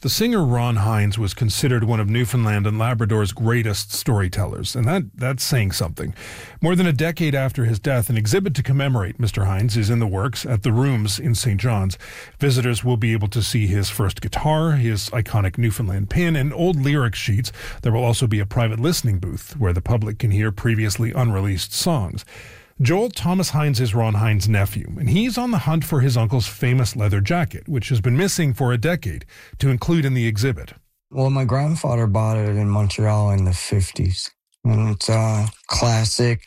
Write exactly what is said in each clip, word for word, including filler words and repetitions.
The singer Ron Hynes was considered one of Newfoundland and Labrador's greatest storytellers, and that that's saying something. More than a decade after his death, an exhibit to commemorate Mister Hynes is in the works at the Rooms in Saint John's. Visitors will be able to see his first guitar, his iconic Newfoundland pin, and old lyric sheets. There will also be a private listening booth where the public can hear previously unreleased songs. Joel Thomas Hynes is Ron Hynes' nephew, and he's on the hunt for his uncle's famous leather jacket, which has been missing for a decade, to include in the exhibit. Well, my grandfather bought it in Montreal in the fifties. And it's a classic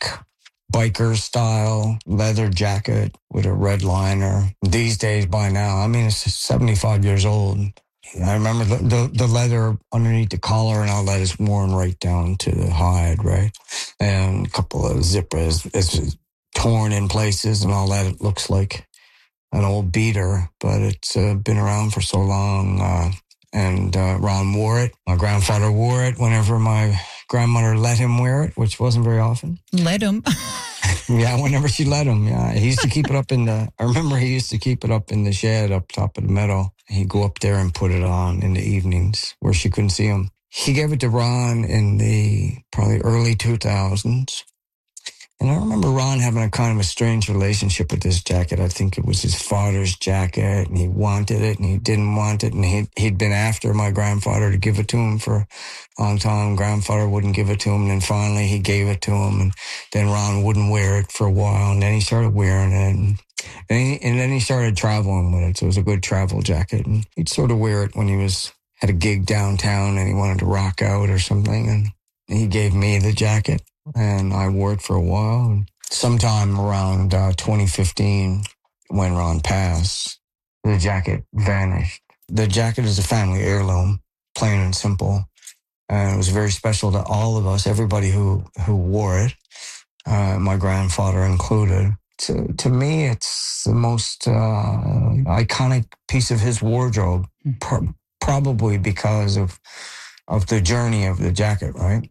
biker-style leather jacket with a red liner. These days, by now, I mean, it's seventy-five years old. I remember the, the, the leather underneath the collar and all that is worn right down to the hide, right? And a couple of zippers. It's torn in places and all that. It looks like an old beater, but it's uh, been around for so long. Uh, and uh, Ron wore it. My grandfather wore it whenever my grandmother let him wear it, which wasn't very often. Let him? Yeah, whenever she let him, yeah. He used to keep it up in the, I remember he used to keep it up in the shed up top of the meadow. He'd go up there and put it on in the evenings where she couldn't see him. He gave it to Ron in the probably early two thousands. And I remember Ron having a kind of a strange relationship with this jacket. I think it was his father's jacket, and he wanted it, and he didn't want it. And he, he'd been after my grandfather to give it to him for a long time. Grandfather wouldn't give it to him, and then finally he gave it to him. And then Ron wouldn't wear it for a while, and then he started wearing it. And, and, he, and then he started traveling with it, so it was a good travel jacket. And he'd sort of wear it when he was had a gig downtown and he wanted to rock out or something. And he gave me the jacket. And I wore it for a while. And sometime around uh, twenty fifteen, when Ron passed, the jacket vanished. The jacket is a family heirloom, plain and simple. And it was very special to all of us, everybody who, who wore it, uh, my grandfather included. To, to me, it's the most uh, iconic piece of his wardrobe, pro- probably because of of the journey of the jacket, right?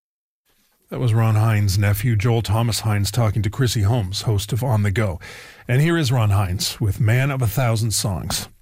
That was Ron Hynes' nephew, Joel Thomas Hynes, talking to Chrissy Holmes, host of On the Go. And here is Ron Hynes with Man of a Thousand Songs.